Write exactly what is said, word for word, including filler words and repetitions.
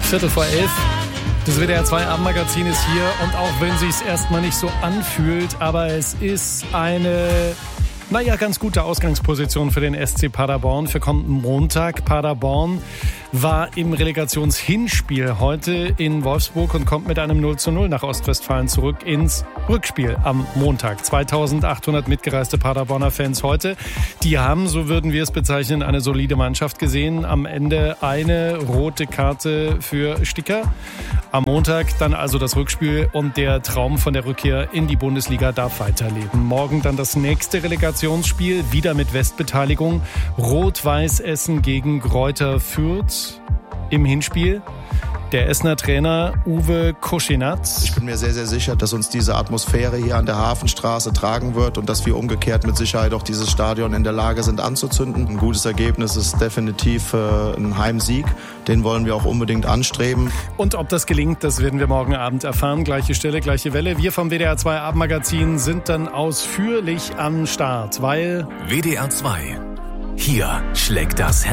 Viertel vor elf. Das W D R zwei Abendmagazin ist hier und auch wenn es sich erstmal nicht so anfühlt, aber es ist eine, naja, ganz gute Ausgangsposition für den S C Paderborn für kommenden Montag. Paderborn war im Relegationshinspiel heute in Wolfsburg und kommt mit einem null zu null nach Ostwestfalen zurück ins Rückspiel am Montag. zweitausendachthundert mitgereiste Paderborner Fans heute. Die haben, so würden wir es bezeichnen, eine solide Mannschaft gesehen. Am Ende eine rote Karte für Sticker. Am Montag dann also das Rückspiel und der Traum von der Rückkehr in die Bundesliga darf weiterleben. Morgen dann das nächste Relegationsspiel, wieder mit Westbeteiligung. Rot-Weiß Essen gegen Greuther Fürth im Hinspiel. Der Essener Trainer Uwe Koschinatz. Ich bin mir sehr, sehr sicher, dass uns diese Atmosphäre hier an der Hafenstraße tragen wird und dass wir umgekehrt mit Sicherheit auch dieses Stadion in der Lage sind anzuzünden. Ein gutes Ergebnis ist definitiv äh, ein Heimsieg. Den wollen wir auch unbedingt anstreben. Und ob das gelingt, das werden wir morgen Abend erfahren. Gleiche Stelle, gleiche Welle. Wir vom W D R zwei Abendmagazin sind dann ausführlich am Start, weil... W D R zwei. Hier schlägt das Herz.